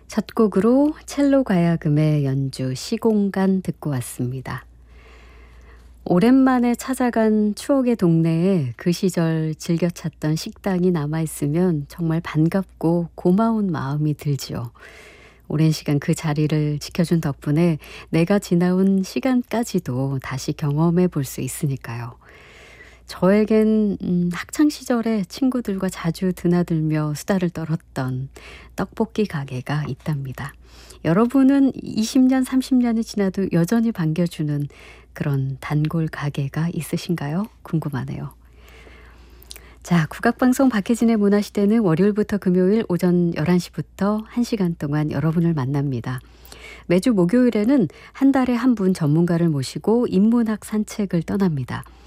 첫 곡으로 첼로 가야금의 연주 시공간 듣고 왔습니다. 오랜만에 찾아간 추억의 동네에 그 시절 즐겨 찾던 식당이 남아있으면 정말 반갑고 고마운 마음이 들지요. 오랜 시간 그 자리를 지켜준 덕분에 내가 지나온 시간까지도 다시 경험해 볼 수 있으니까요. 저에겐 학창 시절에 친구들과 자주 드나들며 수다를 떨었던 떡볶이 가게가 있답니다. 여러분은 20년, 30년이 지나도 여전히 반겨주는 그런 단골 가게가 있으신가요? 궁금하네요. 자, 국악방송 박혜진의 문화시대는 월요일부터 금요일 오전 11시부터 1시간 동안 여러분을 만납니다. 매주 목요일에는 한 달에 한 분 전문가를 모시고 인문학 산책을 떠납니다.